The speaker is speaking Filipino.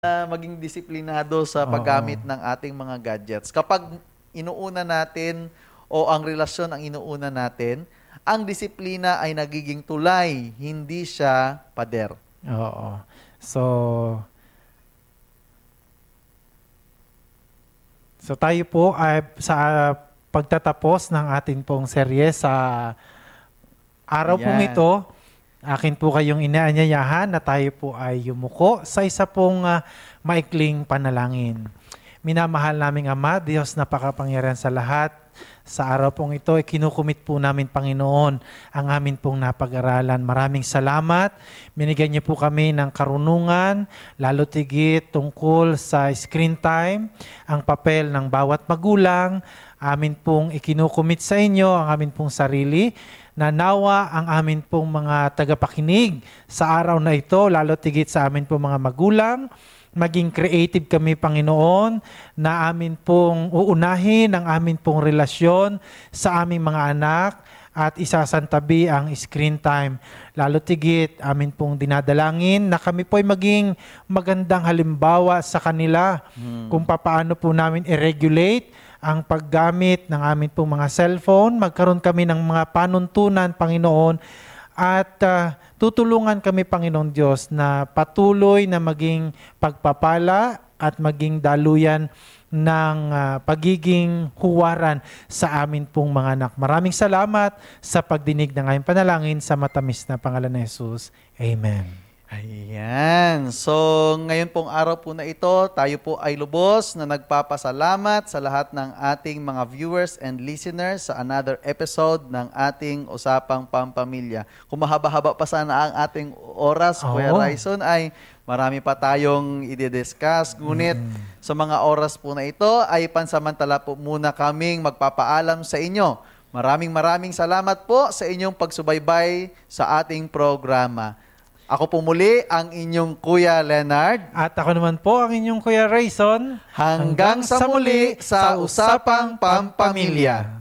maging disiplinado sa Oo. paggamit ng ating mga gadgets. Kapag inuuna natin o ang relasyon ang inuuna natin, ang disiplina ay nagiging tulay, hindi siya pader. Oo. So, tayo po ay sa pagtatapos ng ating pong serye sa araw pong Ayan. ito, akin po kayong inaanyayahan na tayo po ay yumuko sa isa pong maikling panalangin. Minamahal naming Ama, Diyos napakapangyarihan sa lahat. Sa araw pong ito, kinukumit po namin, Panginoon, ang amin pong napag-aralan. Maraming salamat. Binigyan niyo po kami ng karunungan, lalo tigit tungkol sa screen time, ang papel ng bawat magulang. Amin pong ikinukumit sa inyo ang amin pong sarili, na nawa ang amin pong mga tagapakinig sa araw na ito, lalo tigit sa amin pong mga magulang, maging creative kami, Panginoon, na amin pong uunahin ang amin pong relasyon sa aming mga anak at isasantabi ang screen time. Lalo tigit, amin pong dinadalangin na kami po ay maging magandang halimbawa sa kanila kung paano po namin i-regulate ang paggamit ng amin pong mga cellphone. Magkaroon kami ng mga panuntunan, Panginoon, at tutulungan kami, Panginoon Diyos, na patuloy na maging pagpapala at maging daluyan ng pagiging huwaran sa amin pong mga anak. Maraming salamat sa pagdinig ng aming panalangin sa matamis na pangalan ni Jesus. Amen. Ayan. So, ngayon pong araw po na ito, tayo po ay lubos na nagpapasalamat sa lahat ng ating mga viewers and listeners sa another episode ng ating Usapang Pampamilya. Kung mahaba-haba pa sana ang ating oras, Kuya Raison, ay marami pa tayong i-discuss. Ngunit sa mga oras po na ito, ay pansamantala po muna kaming magpapaalam sa inyo. Maraming salamat po sa inyong pagsubaybay sa ating programa. Ako po muli ang inyong Kuya Leonard. At ako naman po ang inyong Kuya Raison. Hanggang sa muli sa Usapang Pampamilya.